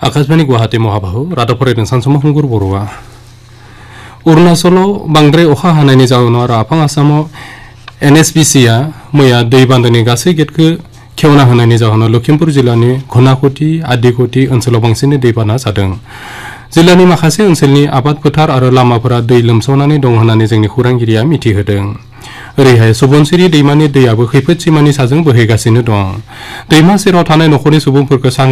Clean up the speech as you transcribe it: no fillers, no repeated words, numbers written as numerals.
आकाशवाणी गुवाहाटी महाबाहु रादाब फरायदों सानसुमा खुंगुर बर'आ अरुणाचलाव बांद्राय अखा हानायनि जाउनाव आरो आफां आसामाव NSBC-आ मैया दै बान्दोनि गासै गेटखौ खेवना होनायनि जाहोनाव लखिमपुर जिल्लानि घनाखति आदिखति ओनसोलाव बांसिनै दैबाना जादों। जिल्लानि माखासे ओनसोलनि आबाद फोथार आरो लामाफोरा दै लोमसावनानै दं होननानै जोंनि खौरांगिरिया मिथिहोदों। ओरैहाय सुबनसिरि दैमानि दैयाबो खैफोद सिमानि साजों बोहैगासिनो दं। दैमा सेराव थानाय नखरनि सुबुंफोरखौ